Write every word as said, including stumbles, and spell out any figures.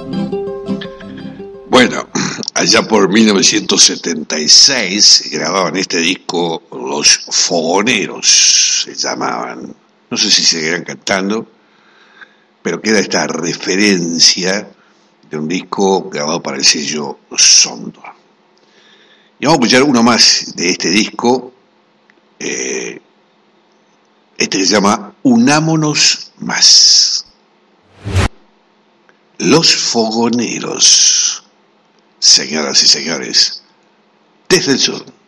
Bueno, allá por mil novecientos setenta y seis grababan este disco Los Fogoneros, se llamaban. No sé si seguirán cantando, pero queda esta referencia de un disco grabado para el sello Sondor. Y vamos a escuchar uno más de este disco, eh, este se llama Unámonos Más. Los Fogoneros, señoras y señores, desde el sur.